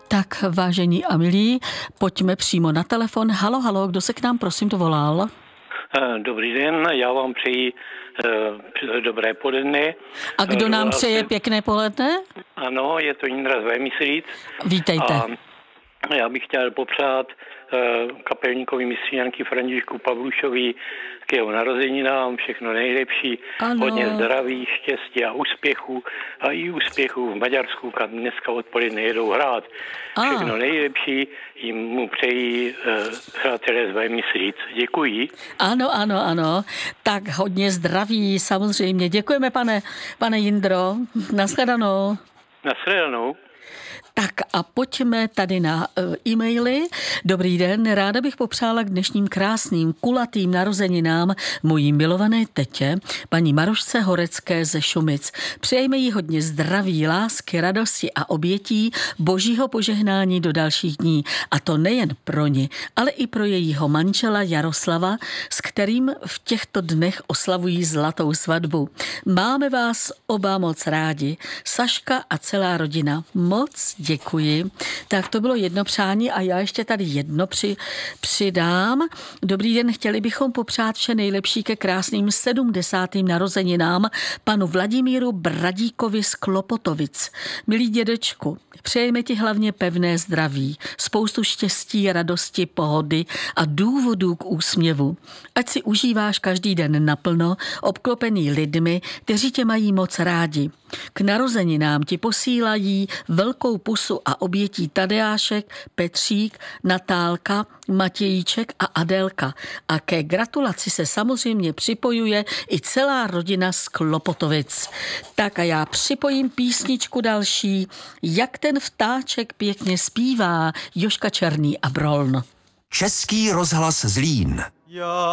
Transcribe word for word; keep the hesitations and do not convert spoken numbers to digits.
Tak, vážení a milí, pojďme přímo na telefon. Halo, halo, kdo se k nám prosím dovolal? Dobrý den, já vám přeji uh, dobré poledne. A kdo nám uh, přeje pěkné poledne? Ano, je to Jindra z Vémyslic. Vítejte. A já bych chtěl popřát uh, kapelníkovi mistři Janky Františku Pavlušovi k jeho narozeninám všechno nejlepší, Ano. hodně zdraví, štěstí a úspěchu a i úspěchu v Maďarsku, kam dneska odpoledne jedou hrát. A. Všechno nejlepší jim mu přejí uh, přátelé z Vémyslic. Děkuji. Ano, ano, ano. Tak hodně zdraví, samozřejmě. Děkujeme, pane, pane Jindro. Nashledanou. Nashledanou. Tak a pojďme tady na uh, e-maily. Dobrý den, ráda bych popřála k dnešním krásným, kulatým narozeninám mojí milované tetě, paní Marošce Horecké ze Šumic. Přejejme jí hodně zdraví, lásky, radosti a obětí, božího požehnání do dalších dní. A to nejen pro ní, ale i pro jejího manžela Jaroslava, s kterým v těchto dnech oslavují zlatou svatbu. Máme vás oba moc rádi. Saška a celá rodina. Moc děkuji. Tak to bylo jedno přání a já ještě tady jedno při, přidám. Dobrý den, chtěli bychom popřát vše nejlepší ke krásným sedmdesátým narozeninám panu Vladimíru Bradíkovi z Klopotovic. Milý dědečku, přejeme ti hlavně pevné zdraví, spoustu štěstí, radosti, pohody a důvodů k úsměvu. Ať si užíváš každý den naplno, obklopený lidmi, kteří tě mají moc rádi. K narozeninám ti posílají velkou pusu a obětí Tadeášek, Petřík, Natálka, Matějíček a Adélka. A ke gratulaci se samozřejmě připojuje i celá rodina z Klopotovic. Tak a já připojím písničku další, Jak ten vtáček pěkně zpívá, Jožka Černý a Broln. Český rozhlas Zlín. Já